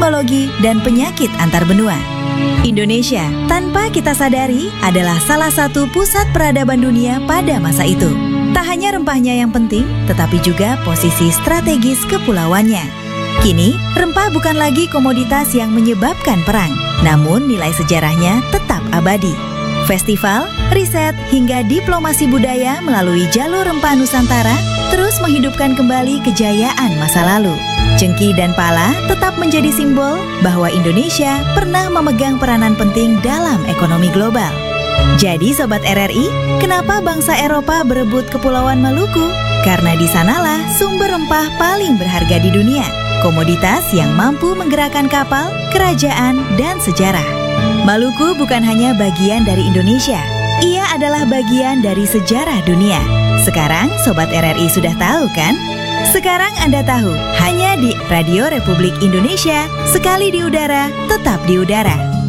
teknologi, dan penyakit antar benua. Indonesia, tanpa kita sadari, adalah salah satu pusat peradaban dunia pada masa itu. Tak hanya rempahnya yang penting, tetapi juga posisi strategis kepulauannya. Kini, rempah bukan lagi komoditas yang menyebabkan perang, namun nilai sejarahnya tetap abadi. Festival, riset, hingga diplomasi budaya melalui jalur rempah Nusantara terus menghidupkan kembali kejayaan masa lalu. Cengki dan pala tetap menjadi simbol bahwa Indonesia pernah memegang peranan penting dalam ekonomi global. Jadi Sobat RRI, kenapa bangsa Eropa berebut Kepulauan Maluku? Karena di sanalah sumber rempah paling berharga di dunia. Komoditas yang mampu menggerakkan kapal, kerajaan, dan sejarah. Maluku bukan hanya bagian dari Indonesia, ia adalah bagian dari sejarah dunia. Sekarang Sobat RRI sudah tahu kan? Sekarang Anda tahu, hanya di Radio Republik Indonesia, sekali di udara, tetap di udara.